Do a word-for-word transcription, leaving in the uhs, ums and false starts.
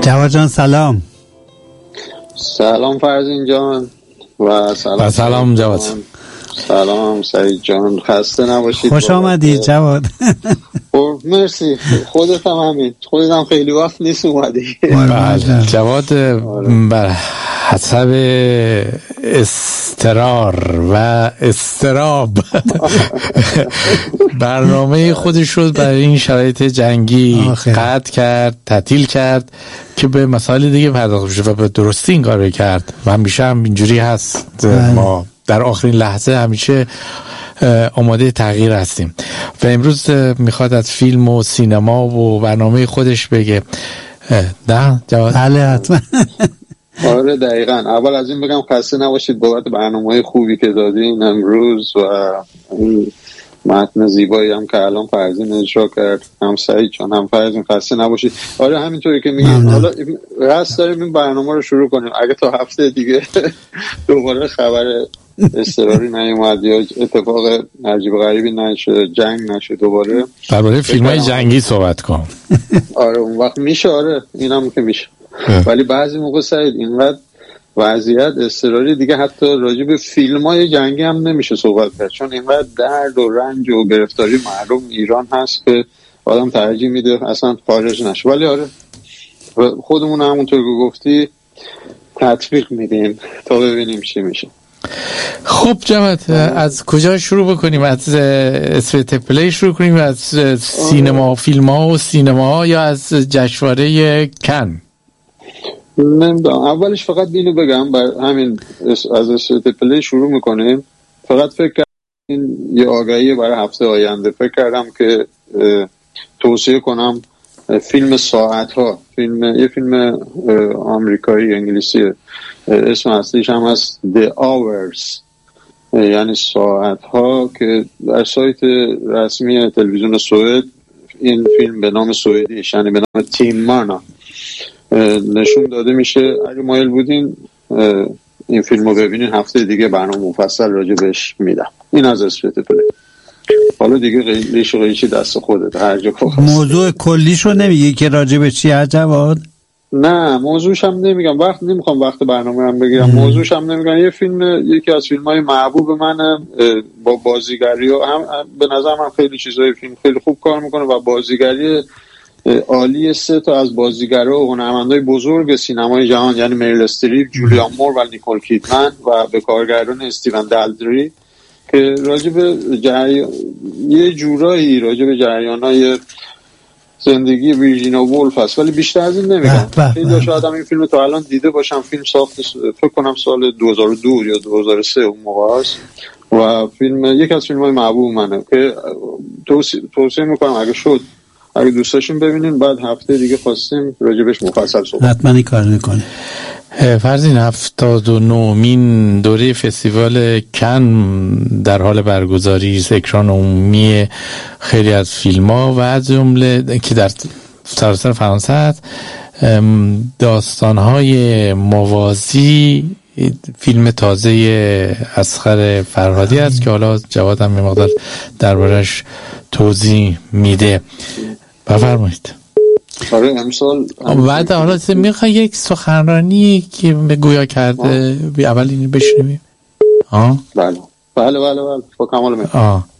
جواد جان سلام. سلام فرزین جان و سلام و سلام جواد. سلام سعید جان، خسته نباشید. خوش آمدید جواد. مرسی، خودت هم همین، خودت هم خیلی وقت نیست اومدی. جواد بر حسب استرار و استراب برنامه خودش رو برای این شرایط جنگی قطع کرد، تعطیل کرد که به مسائل دیگه پرداخت بشه و به درستی این کار رو کرد و همیشه هم اینجوری هست. ما در آخرین لحظه همیشه آماده تغییر هستیم و امروز میخواد از فیلم و سینما و برنامه خودش بگه. نه جواد؟ بله حتما. آره دقیقاً. اول از این بگم خسته نباشید بابت برنامه‌های خوبی که دادین امروز و این متن زیبایی هم که الان فرزین اجرا کرد. هم سعید جان هم فرزین خسته نباشید. آره همینطوری که میگین. حالا قصد داریم این برنامه رو شروع کنیم اگه تا هفته دیگه دوباره خبر اضطراری نیومد یا اتفاق عجیب غریبی نشه، جنگ نشه دوباره درباره فیلم‌های جنگی صحبت کن. آره اون وقت میشه. آره اینم که میشه. ولی بعضی موقع سعید اینقدر وضعیت اضطراری دیگه حتی راجع به فیلم‌های جنگی هم نمیشه صحبت کرد، چون اینقدر درد و رنج و گرفتاری مردم ایران هست که آدم ترجیح میده اصلا خارج نشه. ولی آره خودمون همونطور که گفتی تطبیق میدیم تا ببینیم چی میشه. خب جواد از کجا شروع بکنیم؟ از اسپیت پلی شروع کنیم، از سینما فیلم ها و سینما ها، یا از جشنواره کن؟ نمیدونم. اولش فقط اینو بگم، بر همین از اسپیت پلی شروع میکنیم. فقط فکر کردم این یه آگهی برای هفته آینده، فکر کردم که توصیه کنم فیلم ساعت ها، فیلم یه فیلم آمریکایی انگلیسیه، اسم اصلیش هم هست The Hours، یعنی ساعت ها، که در سایت رسمی تلویزیون سوئد این فیلم به نام سوئدیش یعنی به نام تیم مانا نشون داده میشه. اگه مایل بودین این فیلم رو ببینین هفته دیگه برنامه مفصل راجع بهش میدم. این از اسپیت پلی. حالا دیگه قیلیش و قیلیشی دست خودت، هر جا خواست. موضوع کلیش رو نمیگی که راجع به چی هست جواد؟ نه موضوعش هم نمیگم، وقت نمیخوام وقت برنامه هم بگیرم. موضوعش هم نمیگم. یه فیلم، یکی از فیلم‌های محبوب منه، با بازیگری و هم به نظر من خیلی چیزای فیلم خیلی خوب کار میکنه و بازیگری عالی سه تا از بازیگرا و هنرمندای بزرگ سینمای جهان، یعنی میریل استریپ، جولیان مور و نیکول کیدمن و به کارگردان استیون دالدری، که راجع به جری... یه جورایی راجع به جریانای زندگی ویرجینیا وولف هست، ولی بیشتر از این نمیگم. خیلی شاید هم این فیلم تا الان دیده باشم. فیلم ساخته فکر کنم سال دو هزار و دو یا دو هزار و سه اون موقع است و فیلم یک از فیلم‌های محبوب منه که توصیه, توصیه میکنم اگه شد اگه دوست داشتین ببینین. بعد هفته دیگه خواستیم راجبش مفصل صحبت حتما این کار میکنه. فرزین هفتاد و نهمین دوره فستیوال کن در حال برگزاری است. اکران عمومی خیلی از فیلم ها و از جمله که در سراسر فرانسه هست داستان های موازی، فیلم تازه اصغر فرهادی است که حالا جواد هم یه مقدار دربارش توضیح میده. بفرمایید. آره امسال بعد حالا میخوای یک سخنرانی که به گویا کرده اول اینو بشنویم. آه بله بله بله بله با کمال میل. آه